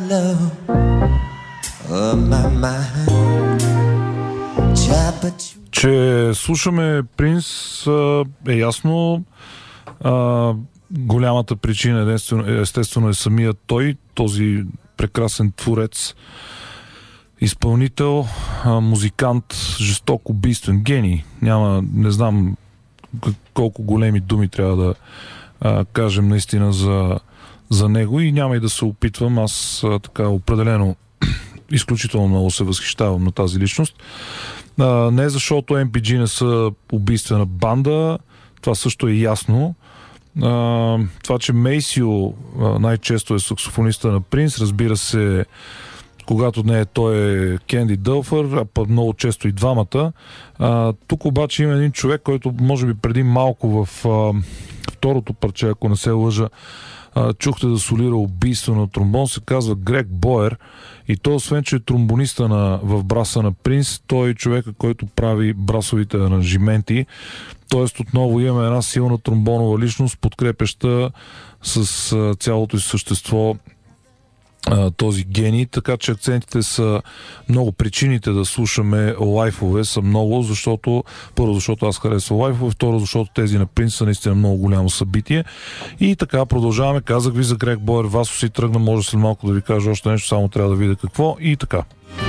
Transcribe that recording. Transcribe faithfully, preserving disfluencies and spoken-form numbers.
love on my mind. Че слушаме Принс е ясно. А, голямата причина естествено, естествено е самият той, този прекрасен творец, изпълнител, а, музикант, жесток, убийствен гений. Няма, не знам колко големи думи трябва да а, кажем наистина за, за него и няма и да се опитвам. Аз а, така определено изключително много се възхищавам на тази личност. А, не защото Ем Пи Джи не са убийствена банда, това също е ясно. А, това, че Мейсио а, най-често е саксофониста на Принс, разбира се, когато не е той е Кенди Дълфър, а пък много често и двамата. А, тук обаче има един човек, който може би преди малко в а, второто парче, ако не се лъжа, а, чухте да солира убийствено на тромбон, се казва Грег Боер. И той, освен че е тромбониста на, в браса на Принс, той е човека, който прави брасовите аранжименти. Тоест отново имаме една силна тромбонова личност, подкрепеща с а, цялото и същество а, този гений, така че акцентите са много, причините да слушаме лайфове са много, защото първо, защото аз харесвам лайфове, второ, защото тези на Принс са наистина много голямо събитие. И така продължаваме. Казах ви за Грег Боер, Васо си тръгна, може след малко да ви кажа още нещо, само трябва да видя какво и така.